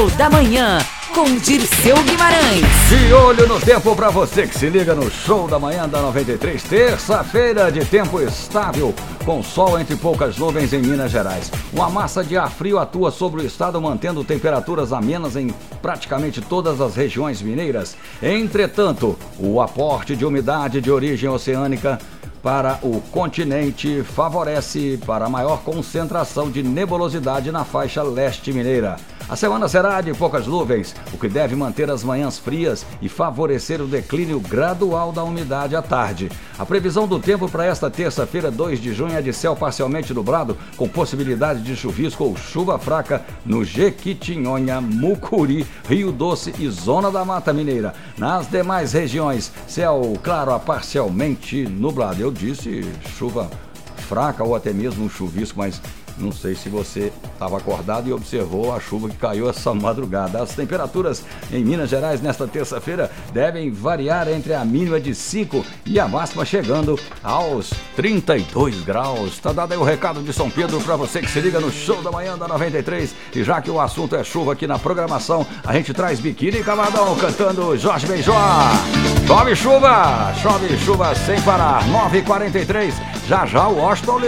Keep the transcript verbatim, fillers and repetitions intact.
Show da Manhã, com Dirceu Guimarães. De olho no tempo para você que se liga no Show da Manhã da noventa e três. Terça-feira de tempo estável, com sol entre poucas nuvens em Minas Gerais. Uma massa de ar frio atua sobre o estado, mantendo temperaturas amenas em praticamente todas as regiões mineiras. Entretanto, o aporte de umidade de origem oceânica para o continente favorece para a maior concentração de nebulosidade na faixa leste mineira. A semana será de poucas nuvens, o que deve manter as manhãs frias e favorecer o declínio gradual da umidade à tarde. A previsão do tempo para esta terça-feira, dois de junho, é de céu parcialmente nublado, com possibilidade de chuvisco ou chuva fraca no Jequitinhonha, Mucuri, Rio Doce e Zona da Mata Mineira. Nas demais regiões, céu claro a parcialmente nublado. Eu disse chuva fraca ou até mesmo um chuvisco, mas não sei se você estava acordado e observou a chuva que caiu essa madrugada. As temperaturas em Minas Gerais nesta terça-feira devem variar entre a mínima de cinco e a máxima chegando aos trinta e dois graus. Tá dado aí o recado de São Pedro para você que se liga no Show da Manhã da noventa e três. E já que o assunto é chuva aqui na programação, a gente traz Biquíni Cavadão cantando Jorge Benjó. Chove chuva, chove chuva sem parar. nove e quarenta e três. Já já o Washington